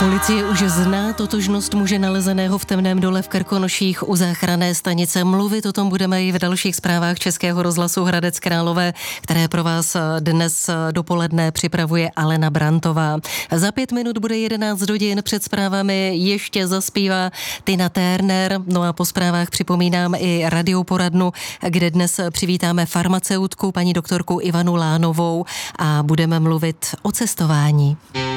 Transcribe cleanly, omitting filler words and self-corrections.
Policie už zná totožnost muže nalezeného v temném dole v Krkonoších u záchranné stanice. Mluvit o tom budeme i v dalších zprávách Českého rozhlasu Hradec Králové, které pro vás dnes dopoledne připravuje Alena Brantová. Za 5 minut bude 11 hodin, před zprávami ještě zaspívá Tina Turner. No a po zprávách připomínám i radioporadnu, kde dnes přivítáme farmaceutku, paní doktorku Ivanu Lánovou a budeme mluvit o cestování.